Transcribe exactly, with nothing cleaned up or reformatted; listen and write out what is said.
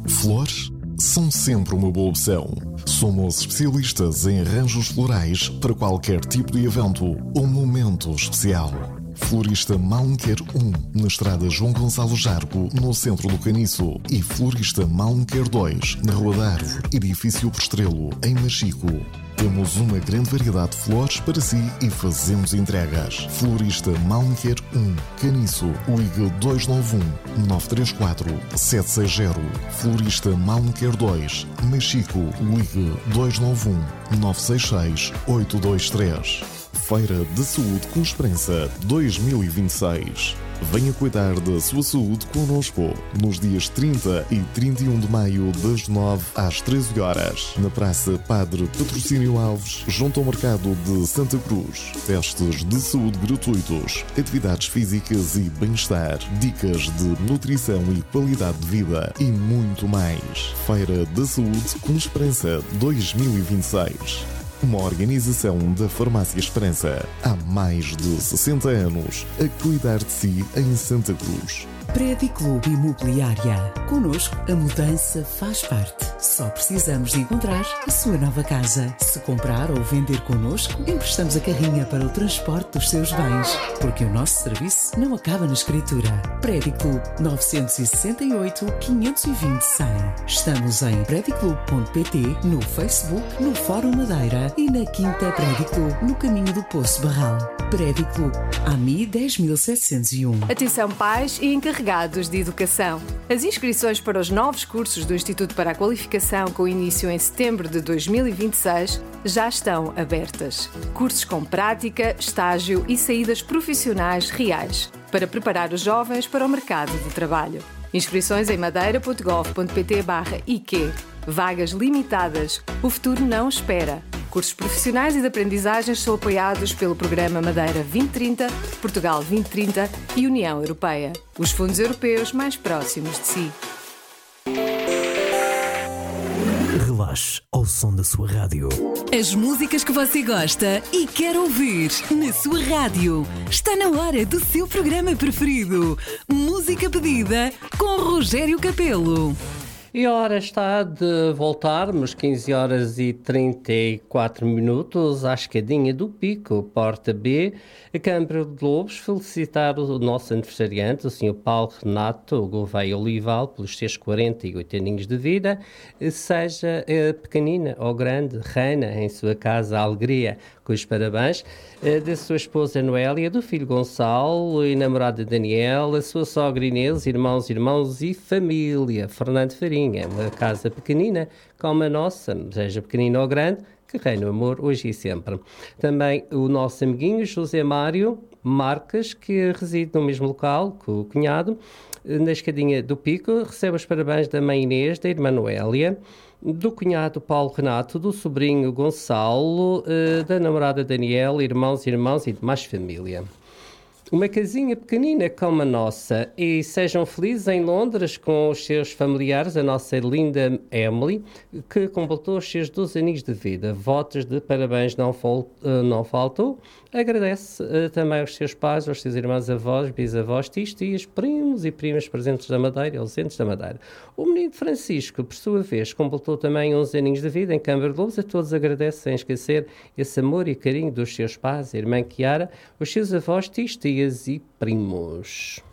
Flores são sempre uma boa opção. Somos especialistas em arranjos florais para qualquer tipo de evento ou momento especial. Florista Malmequer um, na estrada João Gonçalo Jargo, no centro do Caniço. E Florista Malmequer dois, na Rua da Árvore, edifício por Estrelo, em Machico. Temos uma grande variedade de flores para si e fazemos entregas. Florista Malmequer um, Caniço, ligue dois nove um, nove três quatro, sete seis zero. Florista Malmequer dois, Machico, ligue dois nove um, nove seis seis, oito dois três. Feira de Saúde com Esperança dois mil e vinte e seis. Venha cuidar da sua saúde connosco nos dias trinta e trinta e um de maio, das nove às treze horas, na Praça Padre Patrocínio Alves, junto ao Mercado de Santa Cruz. Testes de saúde gratuitos, atividades físicas e bem-estar, dicas de nutrição e qualidade de vida e muito mais. Feira da Saúde com Esperança dois mil e vinte e seis. Uma organização da Farmácia Esperança. Há mais de sessenta anos a cuidar de si em Santa Cruz. Prédio Clube Imobiliária. Connosco, a mudança faz parte. Só precisamos de encontrar a sua nova casa. Se comprar ou vender connosco, emprestamos a carrinha para o transporte dos seus bens. Porque o nosso serviço não acaba na escritura. Prédio Clube nove seis oito, quinhentos e vinte, cem. Estamos em prédio clube ponto pt, no Facebook, no Fórum Madeira e na Quinta Prédio Clube, no caminho do Poço Barral. Prédio Clube, A M I dez mil setecentos e um. Atenção pais e encarregados de educação. As inscrições para os novos cursos do Instituto para a Qualificação, com início em setembro de dois mil e vinte e seis, já estão abertas. Cursos com prática, estágio e saídas profissionais reais, para preparar os jovens para o mercado de trabalho. Inscrições em madeira ponto gov ponto pt barra I Q. Vagas limitadas. O futuro não espera. Cursos profissionais e de aprendizagem são apoiados pelo Programa Madeira vinte trinta, Portugal vinte trinta e União Europeia. Os fundos europeus mais próximos de si. Relaxe ao som da sua rádio. As músicas que você gosta e quer ouvir na sua rádio. Está na hora do seu programa preferido. Música pedida com Rogério Capelo. E a hora está de voltarmos, quinze horas e trinta e quatro minutos, à escadinha do Pico, Porta B, a Câmara de Lobos, felicitar o nosso aniversariante, o senhor Paulo Renato Gouveia Olival, pelos seus quarenta e oito aninhos de vida, seja pequenina ou grande, reina em sua casa a alegria, com os parabéns, da sua esposa Noélia, do filho Gonçalo e namorada Daniel, a sua sogra Inês, irmãos, irmãos e família, Fernando Farinha. Uma casa pequenina como a nossa, seja pequenina ou grande, que reina o amor hoje e sempre. Também o nosso amiguinho José Mário Marques, que reside no mesmo local que o cunhado, na escadinha do Pico, recebe os parabéns da mãe Inês, da irmã Noélia, do cunhado Paulo Renato, do sobrinho Gonçalo, da namorada Daniel, irmãos, irmãos e demais família. Uma casinha pequenina como a nossa, e sejam felizes em Londres com os seus familiares, a nossa linda Emily, que completou os seus doze aninhos de vida. Votos de parabéns não, fal, não faltou. Agradece uh, também aos seus pais, aos seus irmãos, avós, bisavós, tios, tias, primos e primas presentes da Madeira, ausentes da Madeira. O menino Francisco, por sua vez, completou também onze aninhos de vida em Câmara de Lobos. A todos agradece sem esquecer esse amor e carinho dos seus pais, a irmã Chiara, os seus avós, tios, tias e primos.